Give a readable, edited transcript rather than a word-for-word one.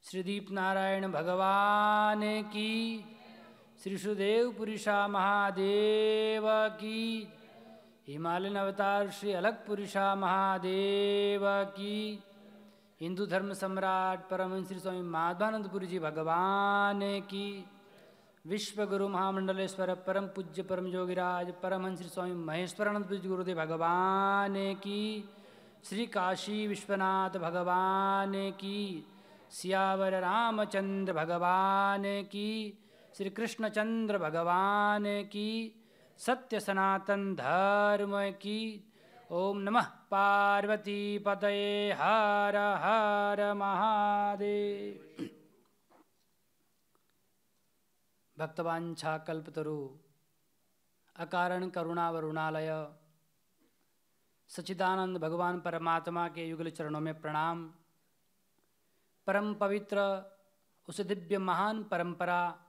श्री दीप नारायण भगवान की, श्री सुदेव पुरुषा महादेव की, हिमालयन अवतार श्री अलग पुरुषा महादेव की, हिंदू धर्म सम्राट परमहंस श्री स्वामी माधवानंदपुरी जी भगवान की, विश्व गुरु महामंडलेश्वर परम पूज्य परम योगिराज परमहंस श्री स्वामी महेश्वरानंद गुरुदेव भगवान की, श्री काशी विश्वनाथ भगवान की, सियावर रामचंद्र भगवान की, श्री कृष्णचंद्र भगवान की, सत्य सनातन धर्म की। ओम नमः पार्वती पतये हर हर महादेव। भक्तवांछा कल्पतरु अकारण करुणावरुणालय सच्चिदानंद भगवान परमात्मा के युगल चरणों में प्रणाम। परम पवित्र उस दिव्य महान परंपरा